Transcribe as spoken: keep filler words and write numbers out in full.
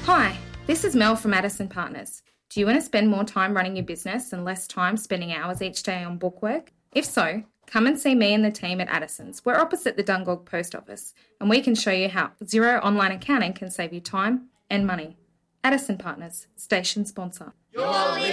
Hi, this is Mel from Addison Partners. Do you want to spend more time running your business and less time spending hours each day on bookwork? If so, come and see me and the team at Addison's. We're opposite the Dungog Post Office, and we can show you how Xero online accounting can save you time and money. Addison Partners, station sponsor. You're